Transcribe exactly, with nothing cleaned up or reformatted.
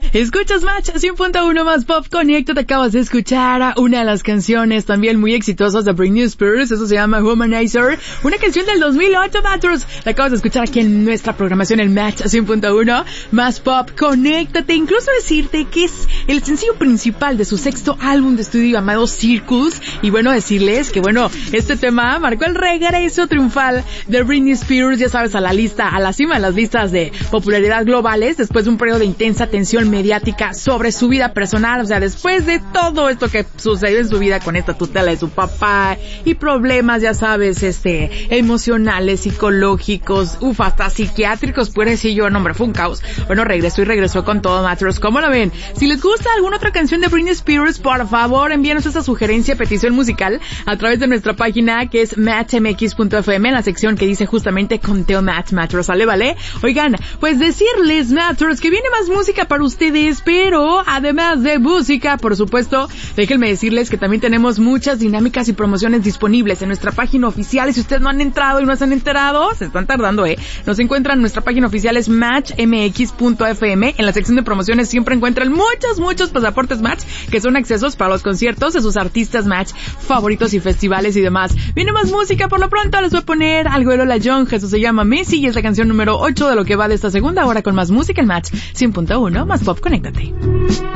Escuchas Match cien punto uno más Pop Connect. Te acabas de escuchar a una de las canciones también muy exitosas de Britney Spears. Eso se llama Womanizer. Una canción del dos mil ocho, Matros. La acabas de escuchar aquí en nuestra programación en Match cien punto uno más Pop. Conéctate. Incluso decirte que es el sencillo principal de su sexto álbum de estudio llamado Circus. Y bueno, decirles que bueno, este tema marcó el regreso triunfal de Britney Spears, ya sabes, a la lista, a la cima de las listas de popularidad globales, después de un periodo de intensa atención mediática sobre su vida personal. O sea, después de todo esto que sucedió en su vida con esta tutela de su papá y problemas, ya sabes, este, emocionales, psicológicos, uf, hasta psiquiátricos, puede decir yo, no, hombre, fue un caos. Bueno, regresó y regresó con todo, Matros. ¿Cómo lo ven? Si les gusta alguna otra canción de Britney Spears, por favor, envíenos esa sugerencia, petición musical a través de nuestra página que es match m x punto f m en la sección que dice justamente Conteo Match, Matros, ¿sale? ¿Vale? Oigan, pues decirles, Matros, que viene más música para ustedes, pero además de música, por supuesto, déjenme decirles que también tenemos muchas dinámicas y promociones disponibles en nuestra página oficial. Y si ustedes no han entrado y no se han enterado, se están tardando, ¿eh? Nos encuentran en nuestra página oficial, es match m x punto f m. En la sección de promociones siempre encuentran muchos, muchos pasaportes Match, que son accesos para los conciertos de sus artistas Match favoritos y festivales y demás. Viene más música, por lo pronto les voy a poner algo de Lola Young. Eso se llama Messi y es la canción número ocho de lo que va de esta segunda hora con más música en Match cien punto uno más Pop. Conéctate.